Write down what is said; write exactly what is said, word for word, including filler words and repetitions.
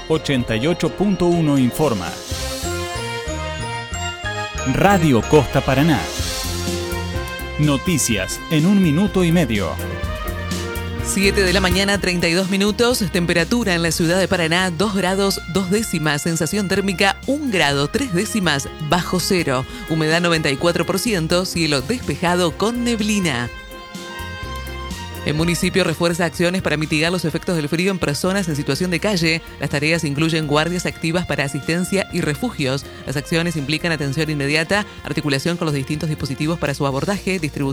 ochenta y ocho punto uno informa. Radio Costa Paraná. Noticias en un minuto y medio. siete de la mañana, treinta y dos minutos. Temperatura en la ciudad de Paraná, dos grados, dos décimas. Sensación térmica, un grado, tres décimas, bajo cero. Humedad noventa y cuatro por ciento. Cielo despejado con neblina. El municipio refuerza acciones para mitigar los efectos del frío en personas en situación de calle. Las tareas incluyen guardias activas para asistencia y refugios. Las acciones implican atención inmediata, articulación con los distintos dispositivos para su abordaje, distribución